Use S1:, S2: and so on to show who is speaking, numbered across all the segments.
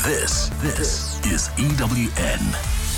S1: This is EWN.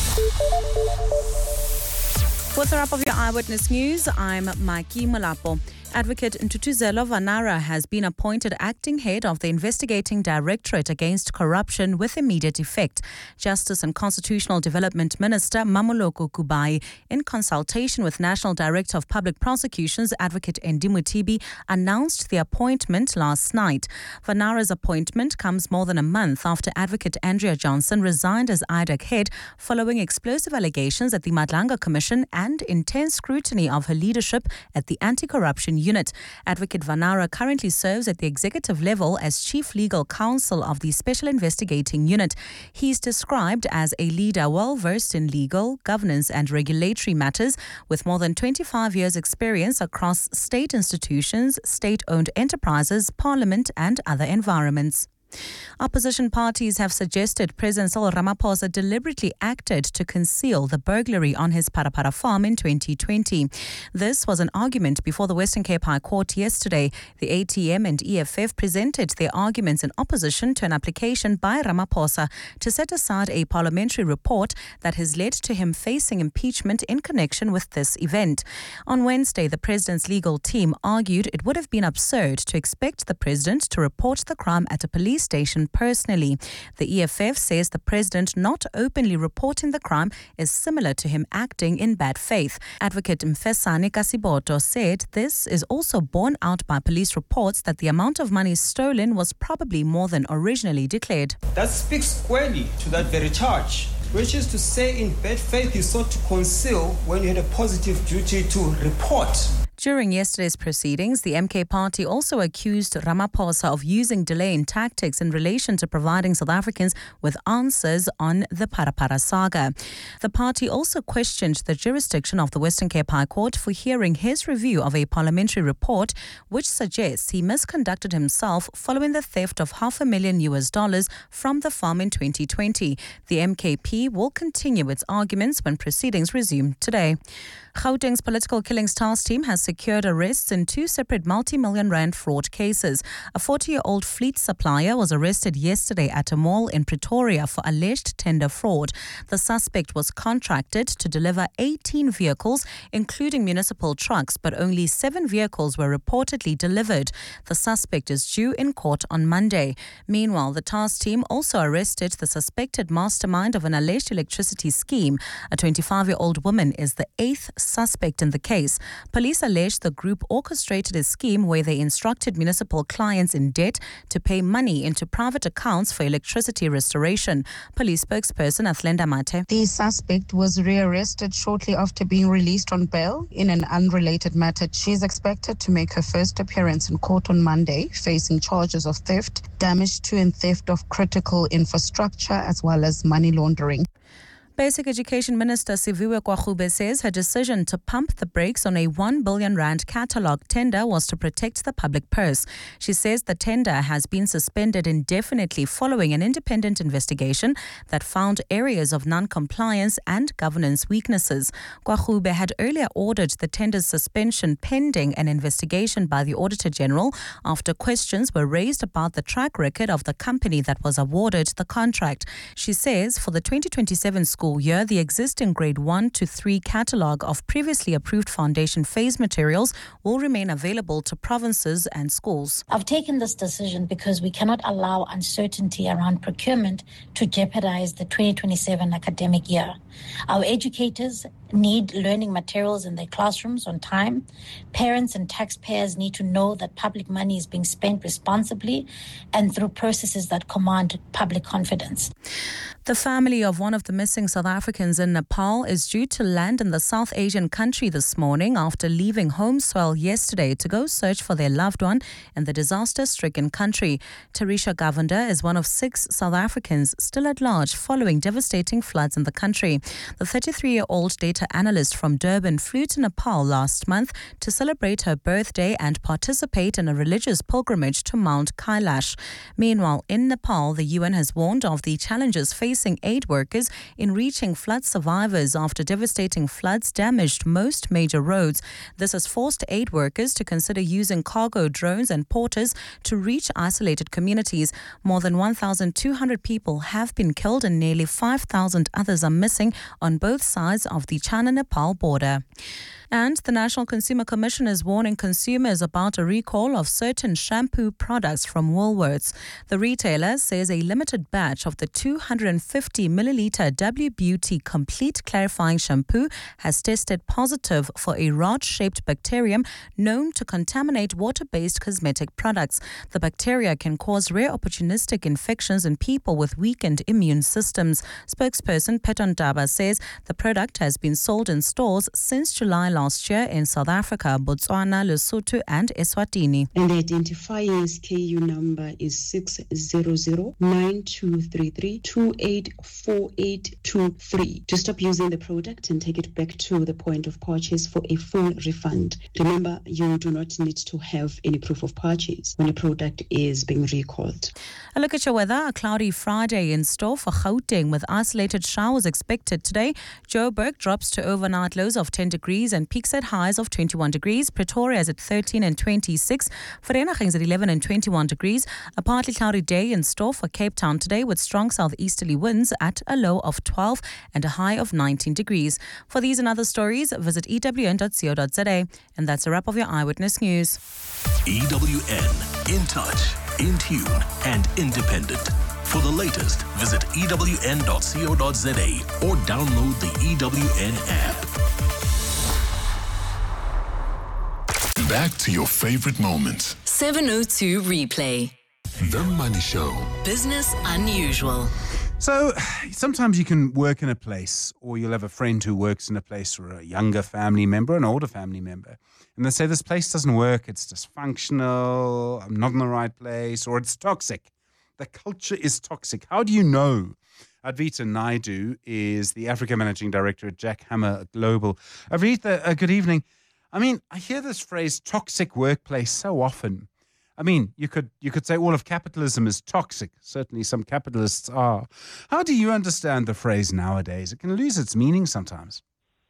S2: With the wrap of your Eyewitness News, I'm Maiki Molapo. Advocate Ntutuzelo Vanara has been appointed acting head of the Investigating Directorate Against Corruption with immediate effect. Justice and Constitutional Development Minister Mamoloko Kubai, in consultation with National Director of Public Prosecutions Advocate Endi Mutibi, announced the appointment last night. Vanara's appointment comes more than a month after Advocate Andrea Johnson resigned as IDAC head following explosive allegations at the Madlanga Commission and intense scrutiny of her leadership at the Anti-Corruption Unit. Advocate Vanara currently serves at the executive level as Chief Legal Counsel of the Special Investigating Unit. He's described as a leader well versed in legal, governance and regulatory matters with more than 25 years experience across state institutions, state-owned enterprises, parliament and other environments. Opposition parties have suggested President Cyril Ramaphosa deliberately acted to conceal the burglary on his Parapara farm in 2020. This was an argument before the Western Cape High Court yesterday. The ATM and EFF presented their arguments in opposition to an application by Ramaphosa to set aside a parliamentary report that has led to him facing impeachment in connection with this event. On Wednesday, the president's legal team argued it would have been absurd to expect the president to report the crime at a police station personally. The EFF says the president not openly reporting the crime is similar to him acting in bad faith. Advocate Mfesane Kasiboto said this is also borne out by police reports that the amount of money stolen was probably more than originally declared.
S3: That speaks squarely to that very charge, which is to say in bad faith you sought to conceal when you had a positive duty to report.
S2: During yesterday's proceedings, the MK party also accused Ramaphosa of using delaying tactics in relation to providing South Africans with answers on the Parapara saga. The party also questioned the jurisdiction of the Western Cape High Court for hearing his review of a parliamentary report which suggests he misconducted himself following the theft of $500,000 from the farm in 2020. The MKP will continue its arguments when proceedings resume today. Gauteng's Political Killings Task Team has secured arrests in two separate multi-million rand fraud cases. A 40-year-old fleet supplier was arrested yesterday at a mall in Pretoria for alleged tender fraud. The suspect was contracted to deliver 18 vehicles, including municipal trucks, but only 7 vehicles were reportedly delivered. The suspect is due in court on Monday. Meanwhile, the task team also arrested the suspected mastermind of an alleged electricity scheme. A 25-year-old woman is the 8th suspect in the case. Police allege the group orchestrated a scheme where they instructed municipal clients in debt to pay money into private accounts for electricity restoration. Police spokesperson Athlenda Mate.
S4: The suspect was rearrested shortly after being released on bail in an unrelated matter. She is expected to make her first appearance in court on Monday, facing charges of theft, damage to and theft of critical infrastructure, as well as money laundering.
S2: Basic Education Minister Siviwe Kwagube says her decision to pump the brakes on a 1 billion rand catalogue tender was to protect the public purse. She says the tender has been suspended indefinitely following an independent investigation that found areas of non-compliance and governance weaknesses. Kwagube had earlier ordered the tender's suspension pending an investigation by the Auditor General after questions were raised about the track record of the company that was awarded the contract. She says for the 2027 school year, the existing grade 1 to 3 catalogue of previously approved foundation phase materials will remain available to provinces and schools.
S5: I've taken this decision because we cannot allow uncertainty around procurement to jeopardize the 2027 academic year. Our educators need learning materials in their classrooms on time. Parents and taxpayers need to know that public money is being spent responsibly and through processes that command public confidence.
S2: The family of one of the missing South Africans in Nepal is due to land in the South Asian country this morning after leaving home soil yesterday to go search for their loved one in the disaster-stricken country. Tarisha Govender is one of 6 South Africans still at large following devastating floods in the country. The 33-year-old data analyst from Durban flew to Nepal last month to celebrate her birthday and participate in a religious pilgrimage to Mount Kailash. Meanwhile, in Nepal, the UN has warned of the challenges facing aid workers in reaching flood survivors after devastating floods damaged most major roads. This has forced aid workers to consider using cargo drones and porters to reach isolated communities. More than 1,200 people have been killed and nearly 5,000 others are missing on both sides of the China-Nepal border. And the National Consumer Commission is warning consumers about a recall of certain shampoo products from Woolworths. The retailer says a limited batch of the 250-milliliter W Beauty Complete Clarifying Shampoo has tested positive for a rod-shaped bacterium known to contaminate water-based cosmetic products. The bacteria can cause rare opportunistic infections in people with weakened immune systems. Spokesperson Peton Daba says the product has been sold in stores since July last year in South Africa, Botswana, Lesotho and Eswatini.
S6: And the identifying SKU number is 6009233284823 to stop using the product and take it back to the point of purchase for a full refund. Remember, you do not need to have any proof of purchase when a product is being recalled.
S2: A look at your weather. A cloudy Friday in store for Gauteng with isolated showers expected today. Joburg drops to overnight lows of 10 degrees and peaks at highs of 21 degrees. Pretoria is at 13 and 26. Vereeniging is at 11 and 21 degrees. A partly cloudy day in store for Cape Town today with strong southeasterly winds at a low of 12 and a high of 19 degrees. For these and other stories, visit ewn.co.za. And that's a wrap of your Eyewitness News.
S1: EWN, in touch, in tune and independent. For the latest, visit ewn.co.za or download the EWN app.
S7: Back to your favorite moments.
S8: 702 Replay.
S7: The Money Show.
S8: Business Unusual.
S9: So sometimes you can work in a place, or you'll have a friend who works in a place, or a younger family member, an older family member, and they say this place doesn't work, it's dysfunctional, I'm not in the right place, or it's toxic. The culture is toxic. How do you know? Advita Naidu is the Africa Managing Director at Jack Hammer Global. Advita, good evening. I mean, I hear this phrase toxic workplace so often. I mean, you could say all of capitalism is toxic. Certainly some capitalists are. How do you understand the phrase nowadays? It can lose its meaning sometimes.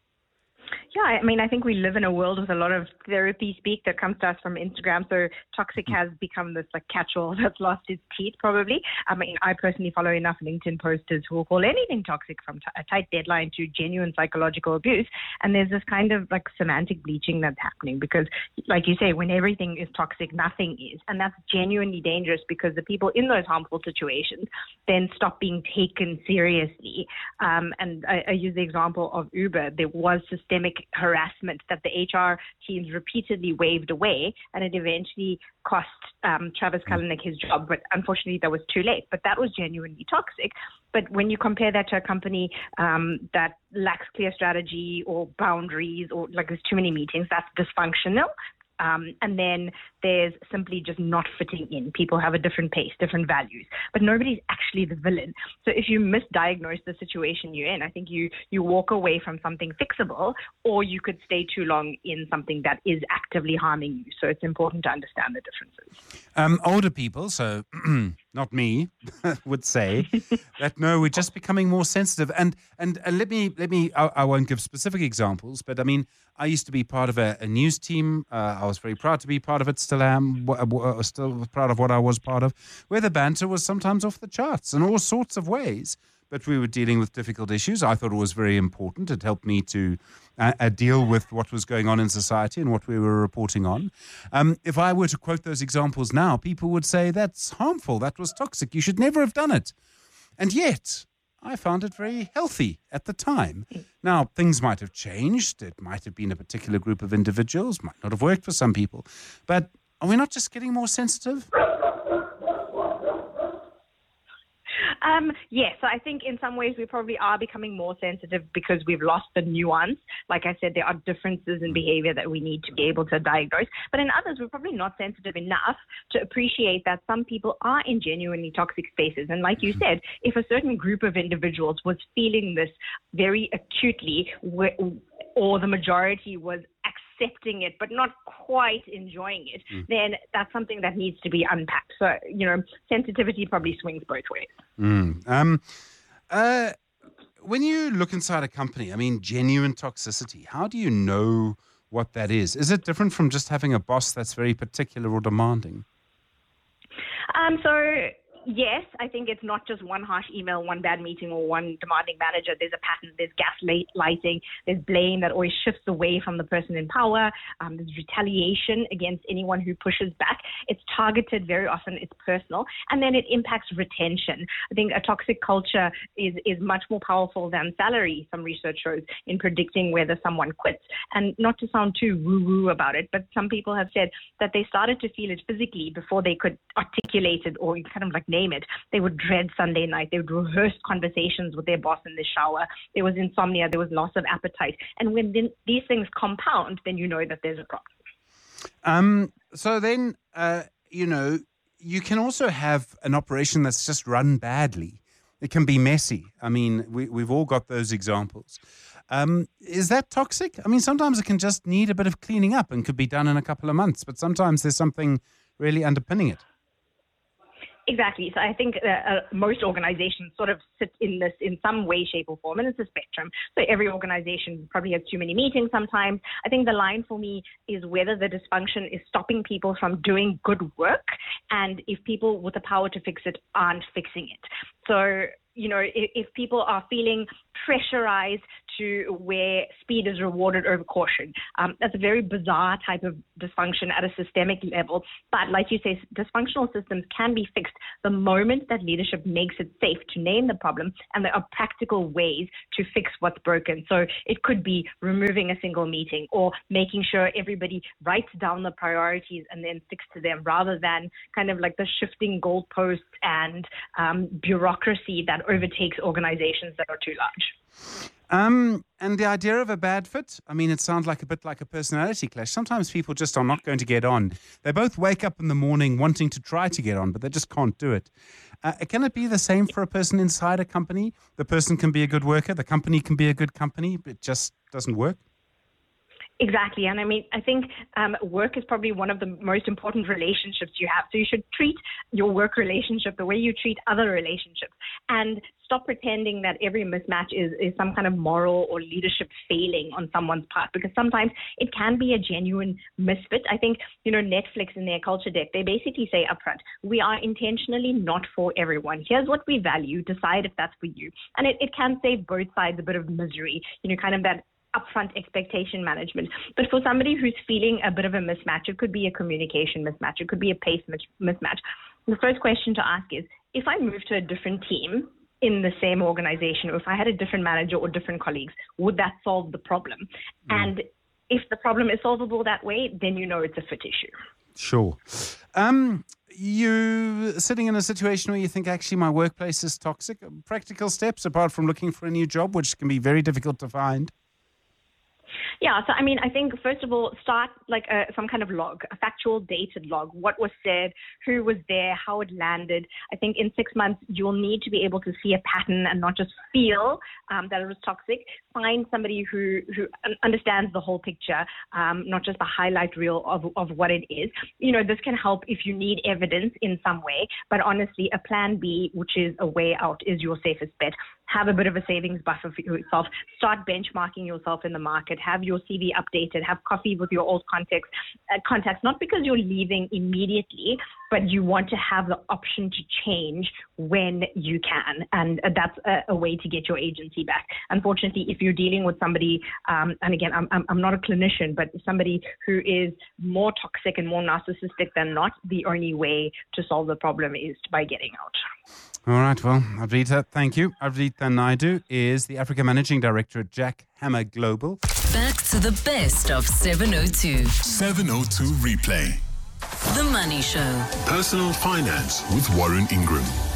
S10: Yeah, I mean, I think we live in a world with a lot of therapy speak that comes to us from Instagram. So toxic has become this like catch-all that's lost its teeth probably. I mean, I personally follow enough LinkedIn posters who will call anything toxic, from a tight deadline to genuine psychological abuse. And there's this kind of like semantic bleaching that's happening because, like you say, when everything is toxic, nothing is. And that's genuinely dangerous because the people in those harmful situations then stop being taken seriously. And I use the example of Uber. There was systemic harassment that the HR teams repeatedly waved away, and it eventually cost Travis Kalanick his job. But unfortunately, that was too late. But that was genuinely toxic. But when you compare that to a company that lacks clear strategy or boundaries, or like there's too many meetings, that's dysfunctional. And then there's simply just not fitting in. People have a different pace, different values, but nobody's actually the villain. So if you misdiagnose the situation you're in, I think you walk away from something fixable, or you could stay too long in something that is actively harming you. So it's important to understand the differences.
S9: Older people, so not me, would say that no, we're just becoming more sensitive. And let me. I won't give specific examples, but I mean, I used to be part of a news team. I was very proud to be part of it. Still am. Still proud of what I was part of. Where the banter was sometimes off the charts in all sorts of ways. But we were dealing with difficult issues. I thought it was very important. It helped me to deal with what was going on in society and what we were reporting on. If I were to quote those examples now, people would say that's harmful. That was toxic. You should never have done it. And yet, I found it very healthy at the time. Now, things might have changed. It might have been a particular group of individuals, might not have worked for some people. But are we not just getting more sensitive?
S10: Yes, so I think in some ways we probably are becoming more sensitive because we've lost the nuance. Like I said, there are differences in behavior that we need to be able to diagnose. But in others, we're probably not sensitive enough to appreciate that some people are in genuinely toxic spaces. And like you said, if a certain group of individuals was feeling this very acutely, or the majority was accepting it but not quite enjoying it, then that's something that needs to be unpacked. So, sensitivity probably swings both ways.
S9: When you look inside a company, genuine toxicity, how do you know what that is? Is it different from just having a boss that's very particular or demanding?
S10: Yes, I think it's not just one harsh email, one bad meeting, or one demanding manager. There's a pattern. There's gaslighting. There's blame that always shifts away from the person in power. There's retaliation against anyone who pushes back. It's targeted very often. It's personal. And then it impacts retention. I think a toxic culture is much more powerful than salary, some research shows, in predicting whether someone quits. And not to sound too woo-woo about it, but some people have said that they started to feel it physically before they could articulate it or kind of like name it. They would dread Sunday night. They would rehearse conversations with their boss in the shower. There was insomnia. There was loss of appetite. And when these things compound, then you know that there's a problem.
S9: So then, you can also have an operation that's just run badly. It can be messy. We've all got those examples. Is that toxic? Sometimes it can just need a bit of cleaning up and could be done in a couple of months, but sometimes there's something really underpinning it.
S10: Exactly. So I think most organizations sort of sit in this in some way, shape, or form, and it's a spectrum. So every organization probably has too many meetings sometimes. I think the line for me is whether the dysfunction is stopping people from doing good work, and if people with the power to fix it aren't fixing it. So, if people are feeling pressurized to where speed is rewarded over caution, that's a very bizarre type of dysfunction at a systemic level. But like you say, dysfunctional systems can be fixed the moment that leadership makes it safe to name the problem, and there are practical ways to fix what's broken. So it could be removing a single meeting or making sure everybody writes down the priorities and then sticks to them, rather than kind of like the shifting goalposts and bureaucracy that overtakes organizations that are too large.
S9: And the idea of a bad fit, it sounds like a bit like a personality clash. Sometimes people just are not going to get on. They both wake up in the morning wanting to try to get on, but they just can't do it. Can it be the same for a person inside a company? The person can be a good worker, the company can be a good company, but it just doesn't work?
S10: Exactly. And I think work is probably one of the most important relationships you have. So you should treat your work relationship the way you treat other relationships, and stop pretending that every mismatch is some kind of moral or leadership failing on someone's part, because sometimes it can be a genuine misfit. I think, Netflix in their culture deck, they basically say upfront, we are intentionally not for everyone. Here's what we value. Decide if that's for you. And it can save both sides a bit of misery, kind of that upfront expectation management. But for somebody who's feeling a bit of a mismatch, it could be a communication mismatch, it could be a pace mismatch. The first question to ask is, if I move to a different team in the same organization, or if I had a different manager or different colleagues, would that solve the problem? And if the problem is solvable that way, then it's a fit issue.
S9: Sure. You sitting in a situation where you think, actually, my workplace is toxic. Practical steps, apart from looking for a new job, which can be very difficult to find.
S10: Yeah, so I think first of all, start like some kind of log, a factual dated log. What was said, who was there, how it landed. I think in 6 months, you'll need to be able to see a pattern and not just feel that it was toxic. Find somebody who understands the whole picture, not just the highlight reel of what it is. This can help if you need evidence in some way, but honestly, a plan B, which is a way out, is your safest bet. Have a bit of a savings buffer for yourself. Start benchmarking yourself in the market. Have your CV updated. Have coffee with your old contacts, not because you're leaving immediately, but you want to have the option to change when you can. And that's a way to get your agency back. Unfortunately, if you're dealing with somebody, and again, I'm not a clinician, but somebody who is more toxic and more narcissistic than not, the only way to solve the problem is by getting out.
S9: All right, well, Avrita, thank you. Avrita Naidu is the Africa Managing Director at Jack Hammer Global.
S8: Back to the best of 702.
S7: 702 Replay.
S8: The Money Show.
S7: Personal Finance with Warren Ingram.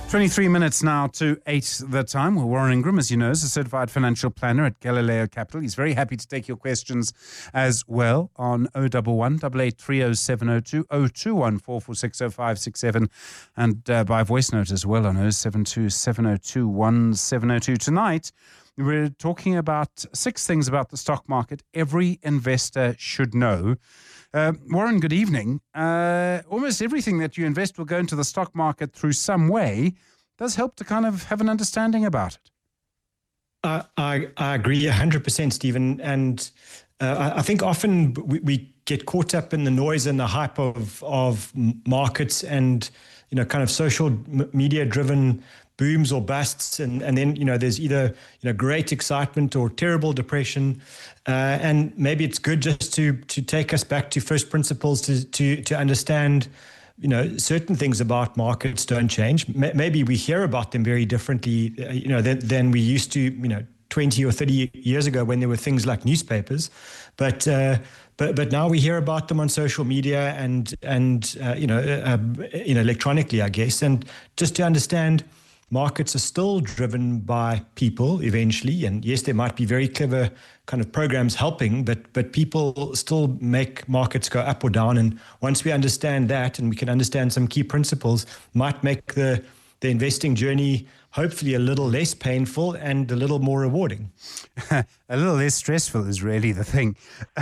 S9: 23 minutes now to 8 the time. Well, Warren Ingram, as you know, is a certified financial planner at Galileo Capital. He's very happy to take your questions as well on 011 8830 702 021 446 0567 and by voice note as well on 072 702 1702. Tonight, we're talking about 6 things about the stock market every investor should know. Warren, good evening. Almost everything that you invest will go into the stock market through some way. Does help to kind of have an understanding about it.
S11: I agree 100%, Stephen. And I think often we get caught up in the noise and the hype of markets and, kind of social media driven booms or busts, and then there's either great excitement or terrible depression, and maybe it's good just to take us back to first principles to understand certain things about markets don't change. Maybe we hear about them very differently than we used to 20 or 30 years ago when there were things like newspapers, but now we hear about them on social media and electronically, I guess, and just to understand. Markets are still driven by people eventually. And yes, there might be very clever kind of programs helping, but people still make markets go up or down. And once we understand that and we can understand some key principles, might make the investing journey hopefully a little less painful and a little more rewarding.
S9: A little less stressful is really the thing.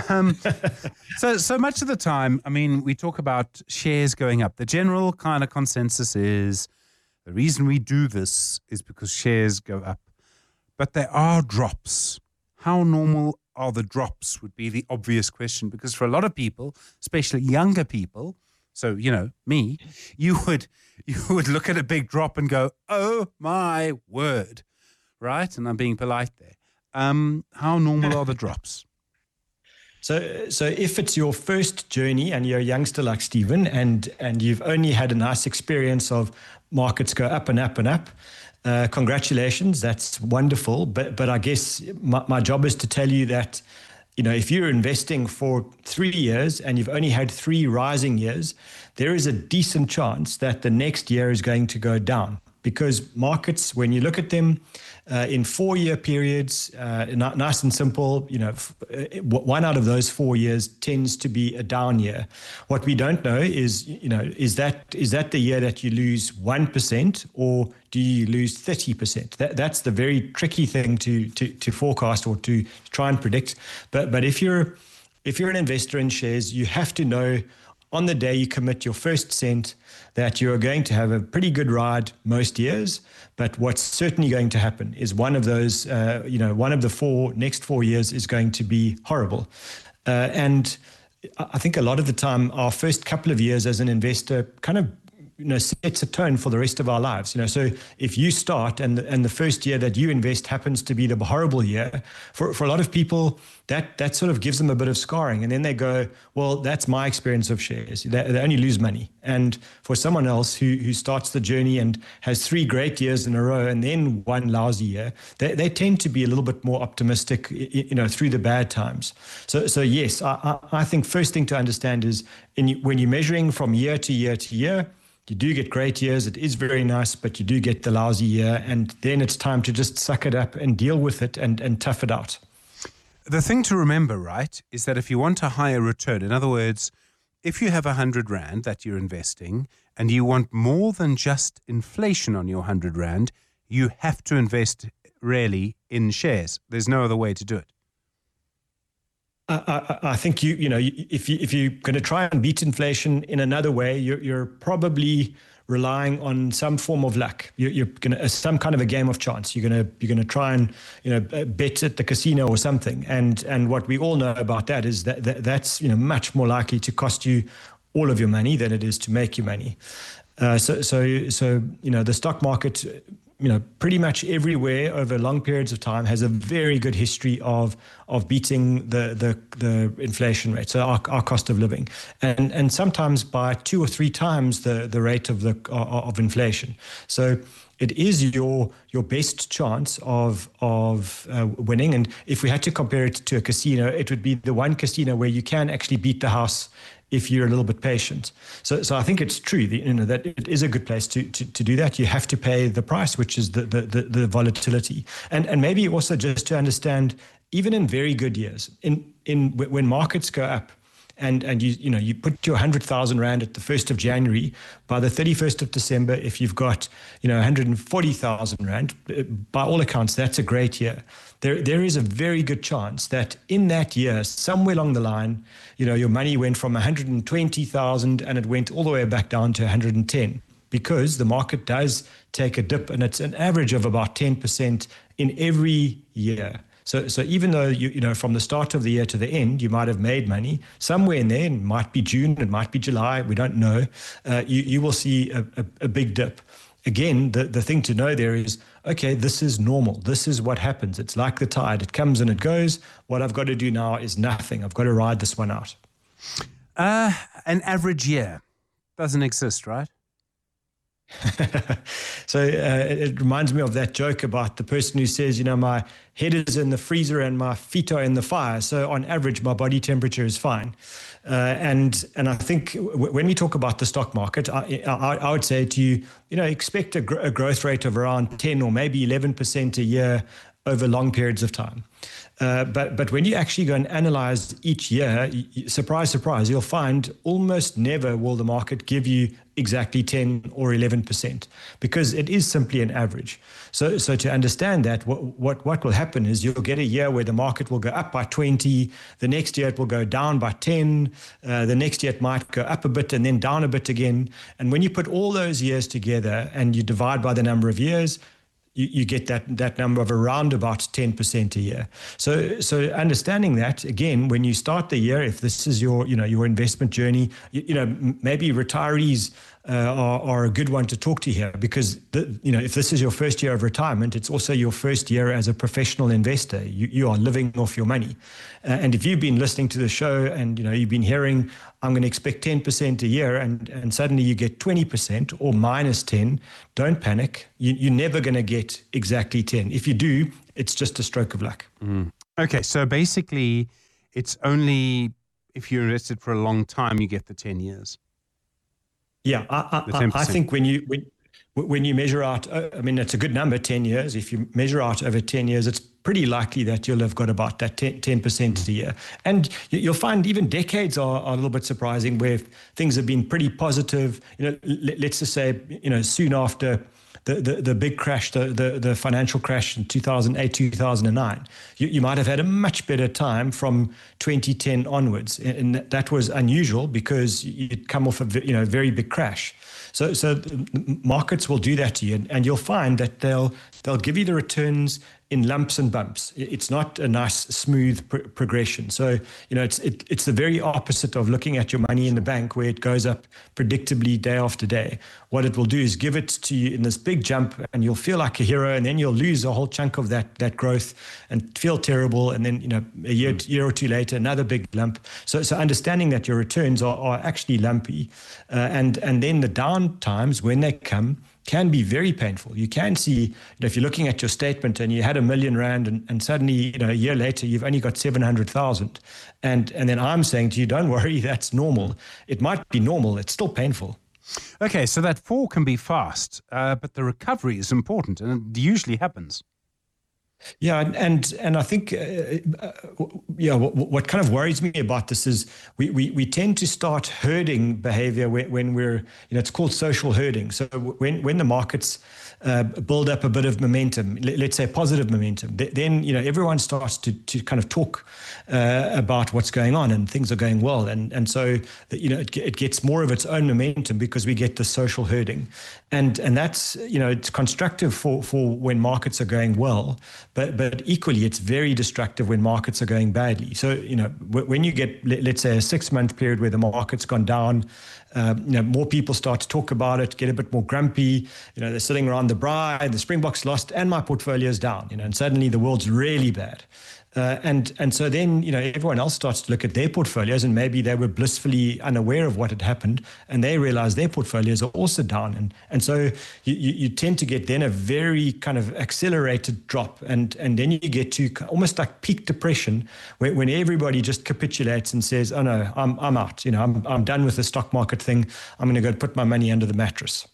S9: So much of the time, I mean, we talk about shares going up. The general kind of consensus is, the reason we do this is because shares go up. But there are drops. How normal are the drops would be the obvious question, because for a lot of people, especially younger people, so, me, you would look at a big drop and go, oh, my word, right? And I'm being polite there. How normal are the drops?
S11: So if it's your first journey and you're a youngster like Stephen and you've only had a nice experience of markets go up and up and up, congratulations, that's wonderful. But I guess my job is to tell you that, if you're investing for 3 years and you've only had 3 rising years, there is a decent chance that the next year is going to go down. Because markets, when you look at them in 4-year periods, nice and simple, 1 out of those 4 years tends to be a down year. What we don't know is, is that the year that you lose 1% or do you lose 30%? That's the very tricky thing to forecast or to try and predict. But if you're an investor in shares, you have to know on the day you commit your first cent that you're going to have a pretty good ride most years. But what's certainly going to happen is one of those, one of the next 4 years is going to be horrible. And I think a lot of the time, our first couple of years as an investor kind of sets a tone for the rest of our lives. So if you start and the first year that you invest happens to be the horrible year, for a lot of people, that sort of gives them a bit of scarring. And then they go, well, that's my experience of shares. They only lose money. And for someone else who starts the journey and has 3 great years in a row and then 1 lousy year, they tend to be a little bit more optimistic, through the bad times. So yes, I think first thing to understand is when you're measuring from year to year to year, you do get great years. It is very nice, but you do get the lousy year. And then it's time to just suck it up and deal with it and tough it out.
S9: The thing to remember, right, is that if you want a higher return, in other words, if you have 100 Rand that you're investing and you want more than just inflation on your 100 Rand, you have to invest really in shares. There's no other way to do it.
S11: I think if you're going to try and beat inflation in another way, you're probably relying on some form of luck. You're going to some kind of a game of chance. You're going to try and bet at the casino or something. And what we all know about that is that's much more likely to cost you all of your money than it is to make you money. So the stock market, pretty much everywhere over long periods of time has a very good history of beating the inflation rate, so our cost of living, and sometimes by 2 or 3 times the rate of inflation. So it is your best chance of winning. And if we had to compare it to a casino, it would be the one casino where you can actually beat the house if you're a little bit patient. So I think it's true that it is a good place to do that. You have to pay the price, which is the volatility. And maybe also just to understand, even in very good years, when markets go up, and you put your 100,000 rand at the 1st of January, by the 31st of December, if you've got 140,000 rand, by all accounts, that's a great year. There is a very good chance that in that year, somewhere along the line, your money went from 120,000 and it went all the way back down to 110, because the market does take a dip, and it's an average of about 10% in every year. So even though, from the start of the year to the end, you might have made money, somewhere in there, it might be June, it might be July, we don't know, you will see a big dip. Again, the thing to know there is, okay, this is normal. This is what happens. It's like the tide. It comes and it goes. What I've got to do now is nothing. I've got to ride this one out.
S9: An average year doesn't exist, right?
S11: So it reminds me of that joke about the person who says, my head is in the freezer and my feet are in the fire. So on average, my body temperature is fine. And I think when we talk about the stock market, I would say to you, expect a growth rate of around 10 or maybe 11% a year over long periods of time. But when you actually go and analyze each year, surprise, surprise, you'll find almost never will the market give you exactly 10 or 11%, because it is simply an average. So to understand that, what will happen is you'll get a year where the market will go up by 20, the next year it will go down by 10, the next year it might go up a bit and then down a bit again. And when you put all those years together and you divide by the number of years, you get that number of around about 10% a year. So understanding that, again, when you start the year, if this is your investment journey, maybe retirees are a good one to talk to here, because if this is your first year of retirement, it's also your first year as a professional investor. You are living off your money. And if you've been listening to the show and you've been hearing, I'm going to expect 10% a year, and suddenly you get 20% or minus 10, don't panic. You're never going to get exactly 10. If you do, it's just a stroke of luck.
S9: Okay, so basically it's only if you're invested for a long time you get the 10 years.
S11: Yeah, I think when you measure out, it's a good number, 10 years. If you measure out over 10 years, it's pretty likely that you'll have got about that 10% a year. And you'll find even decades are a little bit surprising, where things have been pretty positive. Let's just say, soon after the big crash, the financial crash in 2008, 2009, you might have had a much better time from 2010 onwards. And that was unusual because you'd come off a very big crash. So markets will do that to you, and you'll find that they'll give you the returns in lumps and bumps. It's not a nice, smooth progression. So, it's the very opposite of looking at your money in the bank, where it goes up predictably day after day. What it will do is give it to you in this big jump, and you'll feel like a hero, and then you'll lose a whole chunk of that growth and feel terrible. And then, a year or two later, another big lump. So understanding that your returns are actually lumpy, and then the down times, when they come, can be very painful. You can see, if you're looking at your statement and you had R1 million and suddenly, a year later, you've only got 700,000. And then I'm saying to you, don't worry, that's normal. It might be normal. It's still painful.
S9: Okay, so that fall can be fast, but the recovery is important, and it usually happens.
S11: Yeah, and I think, what kind of worries me about this is we tend to start herding behavior when we're, it's called social herding. So when the markets build up a bit of momentum, let's say positive momentum, then, everyone starts to kind of talk about what's going on, and things are going well. And so, it gets more of its own momentum because we get the social herding. And that's, it's constructive for when markets are going well, but equally it's very destructive when markets are going badly. So, when you get, let's say, a 6-month period where the market's gone down, more people start to talk about it, get a bit more grumpy. They're sitting around the braai, the Springboks lost, and my portfolio's down. And suddenly the world's really bad. And so then, everyone else starts to look at their portfolios, and maybe they were blissfully unaware of what had happened, and they realize their portfolios are also down. And so you tend to get then a very kind of accelerated drop, and then you get to almost like peak depression when everybody just capitulates and says, oh no, I'm out. I'm done with the stock market thing. I'm going to go put my money under the mattress.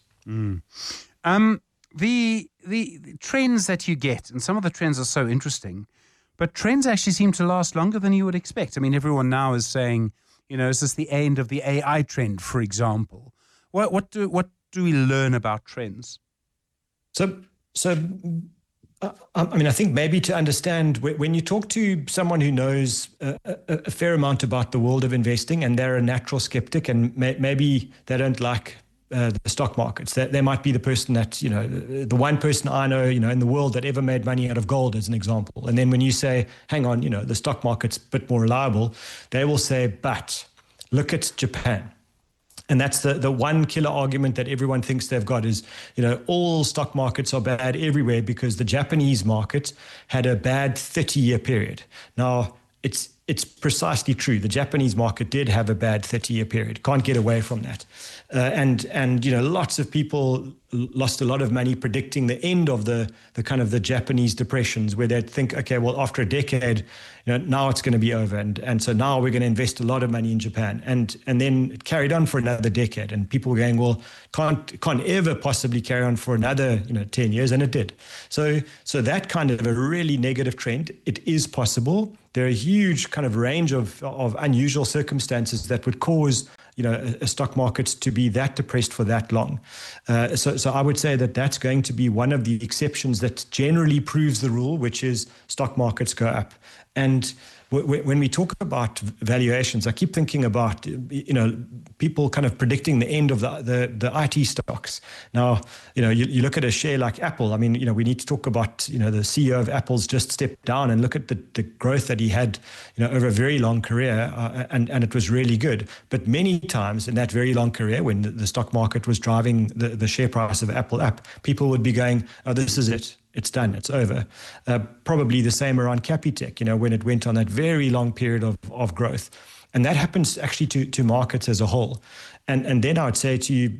S9: The trends that you get, and some of the trends are so interesting, but trends actually seem to last longer than you would expect. I mean, everyone now is saying, is this the end of the AI trend, for example? What do we learn about trends?
S11: I think maybe to understand, when you talk to someone who knows a fair amount about the world of investing, and they're a natural skeptic, and maybe they don't like the stock markets. They might be the person that, the one person I know, in the world that ever made money out of gold, as an example. And then when you say, hang on, the stock market's a bit more reliable, they will say, but look at Japan. And that's the one killer argument that everyone thinks they've got is, all stock markets are bad everywhere because the Japanese market had a bad 30-year period. Now, it's precisely true. The Japanese market did have a bad 30-year period. Can't get away from that. And lots of people lost a lot of money predicting the end of the kind of the Japanese depressions, where they'd think, okay, well, after a decade, now it's going to be over. And so now we're going to invest a lot of money in Japan. And then it carried on for another decade. And people were going, well, can't ever possibly carry on for another 10 years. And it did. So that kind of a really negative trend, it is possible. There are a huge kind of range of unusual circumstances that would cause a stock market to be that depressed for that long. So I would say that that's going to be one of the exceptions that generally proves the rule, which is stock markets go up. And when we talk about valuations, I keep thinking about, people kind of predicting the end of the IT stocks. Now, you look at a share like Apple. I mean, we need to talk about, the CEO of Apple's just stepped down, and look at the growth that he had, over a very long career, and it was really good. But many times in that very long career, when the stock market was driving the share price of Apple up, people would be going, oh, this is it. It's done. It's over. Probably the same around Capitec, when it went on that very long period of growth. And that happens actually to markets as a whole. And then I would say to you,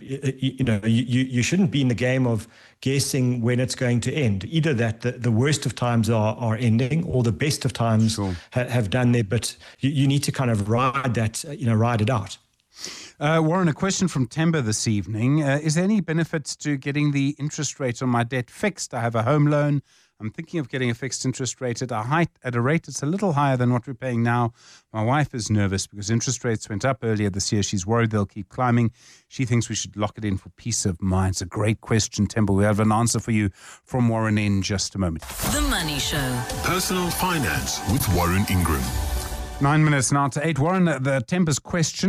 S11: you shouldn't be in the game of guessing when it's going to end. Either that the worst of times are ending, or the best of times have done their bit. You need to kind of ride it out.
S9: Warren, a question from Temba this evening. Is there any benefits to getting the interest rate on my debt fixed? I have a home loan. I'm thinking of getting a fixed interest rate at a rate that's a little higher than what we're paying now. My wife is nervous because interest rates went up earlier this year. She's worried they'll keep climbing. She thinks we should lock it in for peace of mind. It's a great question, Temba. We have an answer for you from Warren in just a moment.
S8: The Money Show.
S7: Personal Finance with Warren Ingram.
S9: 9 minutes now to 8. Warren, the Temba's question.